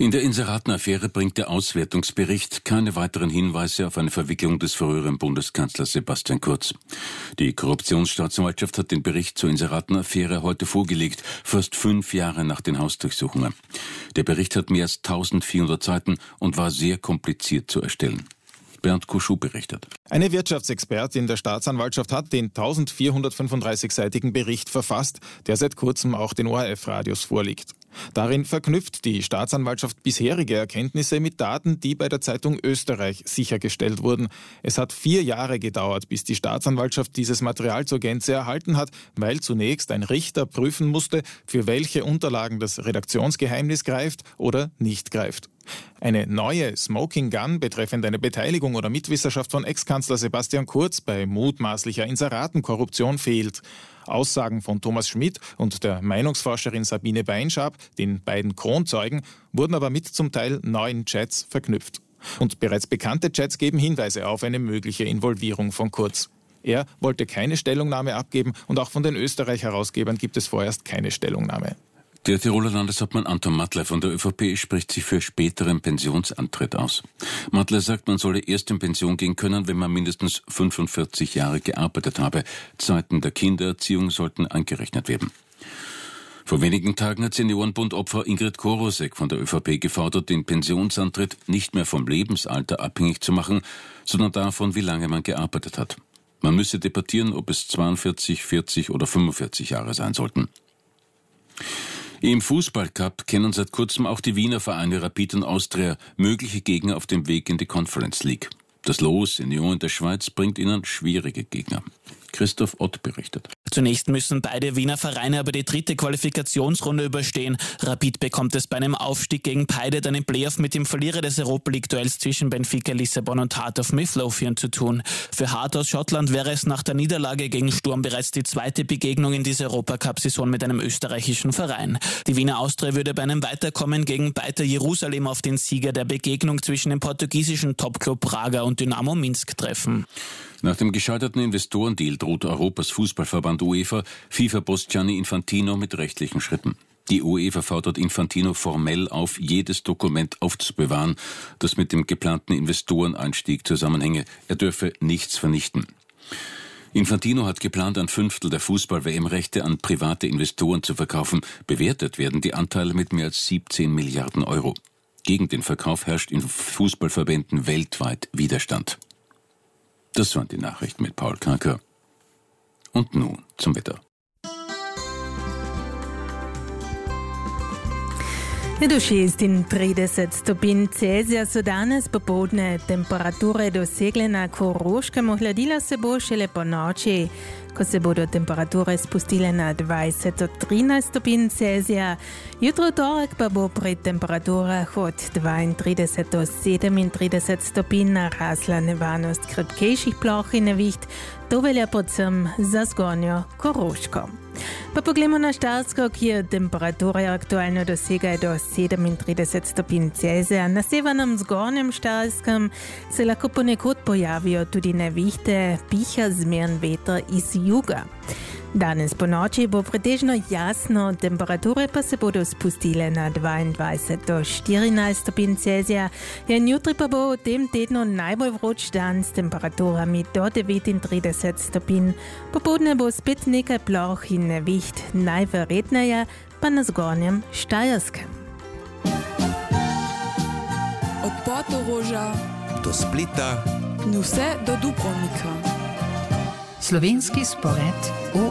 In der Inseraten-Affäre bringt der Auswertungsbericht keine weiteren Hinweise auf eine Verwicklung des früheren Bundeskanzlers Sebastian Kurz. Die Korruptionsstaatsanwaltschaft hat den Bericht zur Inseraten-Affäre heute vorgelegt, fast 5 Jahre nach den Hausdurchsuchungen. Der Bericht hat mehr als 1400 Seiten und war sehr kompliziert zu erstellen. Bernd Kuschuh berichtet. Eine Wirtschaftsexpertin der Staatsanwaltschaft hat den 1435-seitigen Bericht verfasst, der seit kurzem auch den ORF-Radios vorliegt. Darin verknüpft die Staatsanwaltschaft bisherige Erkenntnisse mit Daten, die bei der Zeitung Österreich sichergestellt wurden. Es hat 4 Jahre gedauert, bis die Staatsanwaltschaft dieses Material zur Gänze erhalten hat, weil zunächst ein Richter prüfen musste, für welche Unterlagen das Redaktionsgeheimnis greift oder nicht greift. Eine neue Smoking Gun betreffend eine Beteiligung oder Mitwisserschaft von Ex-Kanzler Sebastian Kurz bei mutmaßlicher Inseratenkorruption fehlt. Aussagen von Thomas Schmidt und der Meinungsforscherin Sabine Beinschab, den beiden Kronzeugen, wurden aber mit zum Teil neuen Chats verknüpft. Und bereits bekannte Chats geben Hinweise auf eine mögliche Involvierung von Kurz. Er wollte keine Stellungnahme abgeben und auch von den Österreich-Herausgebern gibt es vorerst keine Stellungnahme. Der Tiroler Landeshauptmann Anton Mattler von der ÖVP spricht sich für späteren Pensionsantritt aus. Mattler sagt, man solle erst in Pension gehen können, wenn man mindestens 45 Jahre gearbeitet habe. Zeiten der Kindererziehung sollten angerechnet werden. Vor wenigen Tagen hat Seniorenbund-Opfer Ingrid Korosek von der ÖVP gefordert, den Pensionsantritt nicht mehr vom Lebensalter abhängig zu machen, sondern davon, wie lange man gearbeitet hat. Man müsse debattieren, ob es 42, 40 oder 45 Jahre sein sollten. Im Fußballcup kennen seit kurzem auch die Wiener Vereine Rapid und Austria mögliche Gegner auf dem Weg in die Conference League. Das Los in Lyon in der Schweiz bringt ihnen schwierige Gegner. Christoph Ott berichtet. Zunächst müssen beide Wiener Vereine aber die 3. Qualifikationsrunde überstehen. Rapid bekommt es bei einem Aufstieg gegen Peidet einen Playoff mit dem Verlierer des Europa League-Duells zwischen Benfica Lissabon und Heart of Midlothian zu tun. Für Heart aus Schottland wäre es nach der Niederlage gegen Sturm bereits die 2. Begegnung in dieser Europacup-Saison mit einem österreichischen Verein. Die Wiener Austria würde bei einem Weiterkommen gegen Beitar Jerusalem auf den Sieger der Begegnung zwischen dem portugiesischen Topclub Braga und Dynamo Minsk treffen. Nach dem gescheiterten Investorendeal droht Europas Fußballverband UEFA FIFA-Boss Gianni Infantino mit rechtlichen Schritten. Die UEFA fordert Infantino formell auf, jedes Dokument aufzubewahren, das mit dem geplanten Investoreneinstieg zusammenhänge. Er dürfe nichts vernichten. Infantino hat geplant, 1/5 der Fußball-WM-Rechte an private Investoren zu verkaufen. Bewertet werden die Anteile mit mehr als 17 Milliarden Euro. Gegen den Verkauf herrscht in Fußballverbänden weltweit Widerstand. Das waren die Nachrichten mit Paul Kaker. Und nun zum Wetter. Ed uscì in 30 stopin Celsius danes popodne temperature dosegle na Koroškem ohladila se bo šele po noči, ko se bodo temperature spustile na 20 do 13 stopin Celzija. Jutro torek pa bo pri temperaturah od 32 do 37 stopin narasla nevarnost krepkejših ploh in neviht. To velja predvsem za zgornjo Koroško. Pa poglejmo na Štajersko, kjer temperature aktualno dosegajo do 37 stopinj Celzija. Na severnem zgornjem Štajerskem se lahko ponekod pojavijo tudi nevihte, piha zmeren veter iz juga. Danes po noči bo pretežno jasno, temperature pa se bodo spustile na 22 do 14 stopinj Celzija. In jutri pa bo v tem tednu najbolj vroč dan s temperaturami do 39 stopinj. Popoldne bo spet nekaj ploh in neviht, najverjetneje pa na zgornjem Štajerskem. Od Portoroža do Splita, vse do Dubrovnika. Slovenski spored